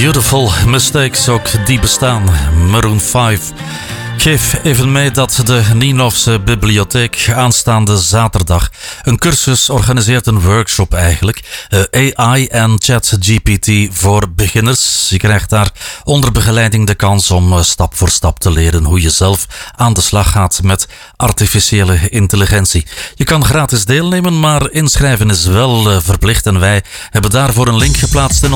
Beautiful Mistakes, ook die bestaan. Maroon 5. Geef even mee dat de Nienhofse Bibliotheek aanstaande zaterdag een cursus organiseert, een workshop eigenlijk. AI en ChatGPT voor beginners. Je krijgt daar onder begeleiding de kans om stap voor stap te leren hoe je zelf aan de slag gaat met artificiële intelligentie. Je kan gratis deelnemen, maar inschrijven is wel verplicht en wij hebben daarvoor een link geplaatst in